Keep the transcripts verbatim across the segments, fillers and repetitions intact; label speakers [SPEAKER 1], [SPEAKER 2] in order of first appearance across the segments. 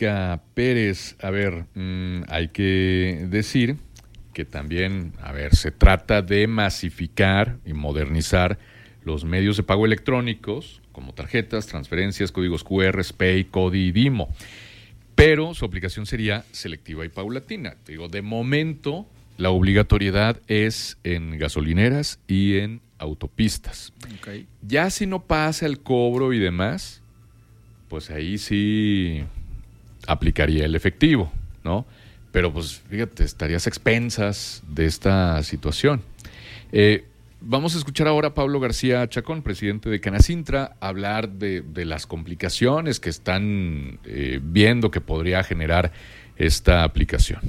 [SPEAKER 1] Mónica Pérez, a ver, mmm, hay que decir que también, a ver, se trata de masificar y modernizar los medios de pago electrónicos, como tarjetas, transferencias, códigos cu erre, Pay, Codi y Dimo. Pero su aplicación sería selectiva y paulatina. Digo, de momento, la obligatoriedad es en gasolineras y en autopistas.
[SPEAKER 2] Okay.
[SPEAKER 1] Ya si no pasa el cobro y demás, pues ahí sí aplicaría el efectivo, ¿no? Pero pues fíjate, estarías a expensas de esta situación. Eh, vamos a escuchar ahora a Pablo García Chacón, presidente de Canacintra, hablar de, de las complicaciones que están eh, viendo que podría generar esta aplicación.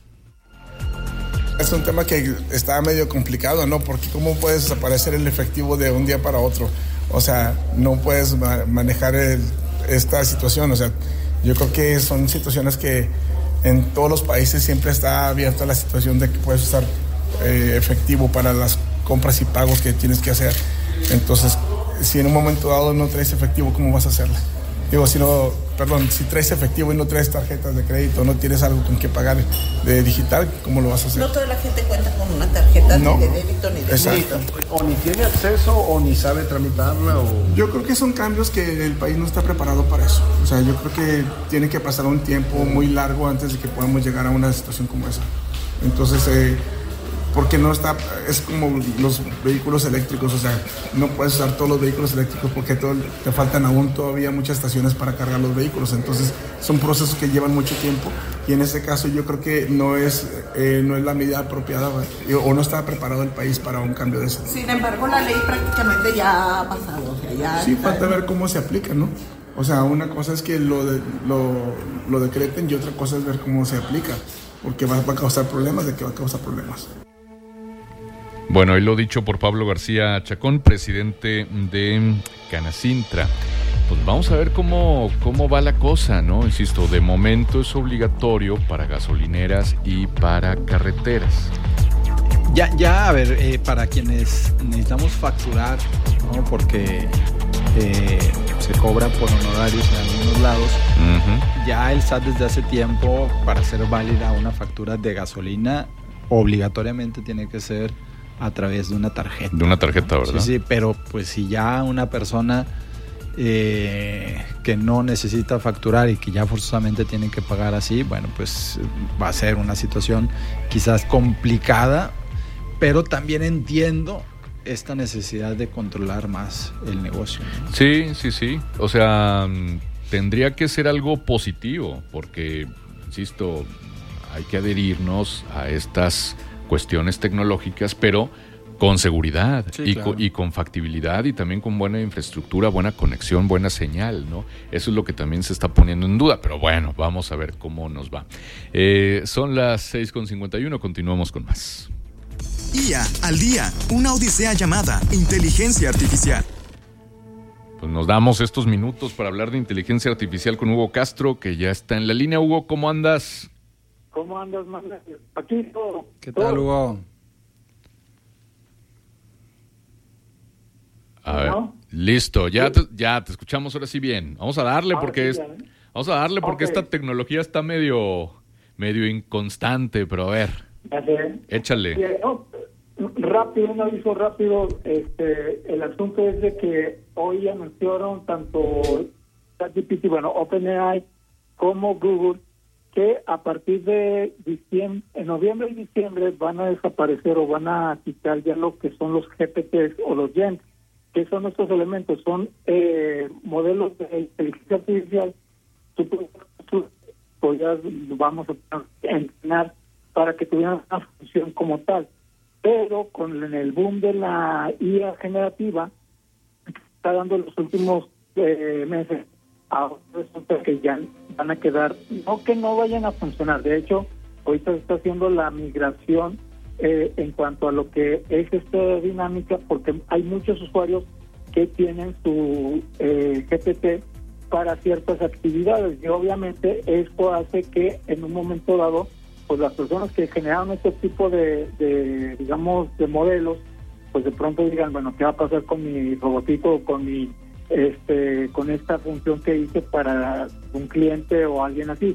[SPEAKER 3] Es un tema que está medio complicado, ¿no? Porque ¿cómo puedes desaparecer el efectivo de un día para otro? O sea, no puedes ma- manejar el, esta situación. O sea, yo creo que son situaciones que en todos los países siempre está abierta la situación de que puedes usar eh, efectivo para las compras y pagos que tienes que hacer. Entonces, si en un momento dado no traes efectivo, ¿cómo vas a hacerla? Digo, si no, perdón, si traes efectivo y no traes tarjetas de crédito, no tienes algo con que pagar de digital, ¿cómo lo vas a hacer?
[SPEAKER 4] No toda la gente cuenta con una tarjeta
[SPEAKER 3] no,
[SPEAKER 4] ni de débito ni de
[SPEAKER 3] exacto.
[SPEAKER 4] crédito.
[SPEAKER 5] O ni tiene acceso o ni sabe tramitarla. O...
[SPEAKER 3] Yo creo que son cambios que el país no está preparado para eso. O sea, yo creo que tiene que pasar un tiempo muy largo antes de que podamos llegar a una situación como esa. Entonces, eh, porque no está, es como los vehículos eléctricos, o sea, no puedes usar todos los vehículos eléctricos porque todo, te faltan aún todavía muchas estaciones para cargar los vehículos. Entonces, son procesos que llevan mucho tiempo y en este caso yo creo que no es, eh, no es la medida apropiada o no está preparado el país para un cambio de eso.
[SPEAKER 4] Sin embargo, la ley prácticamente ya ha pasado. O sea, ya
[SPEAKER 3] sí,
[SPEAKER 4] está...
[SPEAKER 3] falta ver cómo se aplica, ¿no? O sea, una cosa es que lo, de, lo, lo decreten y otra cosa es ver cómo se aplica, porque va, va a causar problemas, de que va a causar problemas.
[SPEAKER 1] Bueno, y lo dicho por Pablo García Chacón, presidente de Canacintra. Pues vamos a ver cómo, cómo va la cosa, ¿no? Insisto, de momento es obligatorio para gasolineras y para carreteras.
[SPEAKER 2] Ya, ya, a ver, eh, para quienes necesitamos facturar, ¿no? Porque eh, se cobra por honorarios en algunos lados. Uh-huh. Ya el S A T desde hace tiempo, para ser válida una factura de gasolina, obligatoriamente tiene que ser a través de una tarjeta.
[SPEAKER 1] De una tarjeta, ¿verdad?
[SPEAKER 2] Sí, sí, pero pues si ya una persona eh, que no necesita facturar y que ya forzosamente tiene que pagar así, bueno, pues va a ser una situación quizás complicada, pero también entiendo esta necesidad de controlar más el negocio, ¿no?
[SPEAKER 1] Sí, sí, sí. O sea, tendría que ser algo positivo, porque, insisto, hay que adherirnos a estas cuestiones tecnológicas, pero con seguridad,
[SPEAKER 2] sí,
[SPEAKER 1] y,
[SPEAKER 2] claro.
[SPEAKER 1] con, y con factibilidad y también con buena infraestructura, buena conexión, buena señal, ¿no? Eso es lo que también se está poniendo en duda, pero bueno, vamos a ver cómo nos va. Eh, son las seis con cincuenta y uno, continuamos con más.
[SPEAKER 6] I A al día, una odisea llamada inteligencia artificial.
[SPEAKER 1] Pues nos damos estos minutos para hablar de inteligencia artificial con Hugo Castro, que ya está en la línea. Hugo, ¿cómo andas?
[SPEAKER 7] ¿Cómo andas, Manuel? Aquí todo.
[SPEAKER 2] ¿Qué tal,
[SPEAKER 7] todo.
[SPEAKER 2] Hugo?
[SPEAKER 1] A ver,
[SPEAKER 7] ¿No?
[SPEAKER 1] listo, ya te, ya te escuchamos ahora sí bien. Vamos a darle
[SPEAKER 7] Ahora
[SPEAKER 1] porque
[SPEAKER 7] sí,
[SPEAKER 1] es,
[SPEAKER 7] ya, ¿eh?
[SPEAKER 1] vamos a darle porque
[SPEAKER 7] Ok.
[SPEAKER 1] esta tecnología está medio medio inconstante, pero a ver,
[SPEAKER 7] Ya sé.
[SPEAKER 1] échale.
[SPEAKER 7] Bien, no, rápido, un aviso rápido. Este, el asunto es de que hoy anunciaron tanto ChatGPT, bueno, OpenAI, como Google, que a partir de diciembre, en noviembre y diciembre van a desaparecer o van a quitar ya lo que son los G P Ts o los Gen. ¿Qué son estos elementos? Son eh, modelos de inteligencia artificial. Tú, tú podrías, vamos a entrenar para que tuvieran una función como tal. Pero con el boom de la I A generativa, está dando los últimos eh, meses, ahora resulta que ya van a quedar, no que no vayan a funcionar. De hecho, ahorita se está haciendo la migración eh, en cuanto a lo que es esta dinámica, porque hay muchos usuarios que tienen su eh, G P T para ciertas actividades y obviamente esto hace que en un momento dado pues las personas que generaron este tipo de, de digamos de modelos pues de pronto digan, bueno, ¿qué va a pasar con mi robotito o con mi este con esta función que hice para un cliente o alguien así.